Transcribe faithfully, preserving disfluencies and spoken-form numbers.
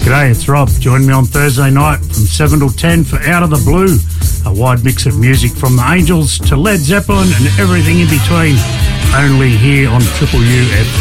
G'day, it's Rob. Join me on Thursday night from seven till ten for Out of the Blue, a wide mix of music from the Angels to Led Zeppelin and everything in between, only here on Triple U F M.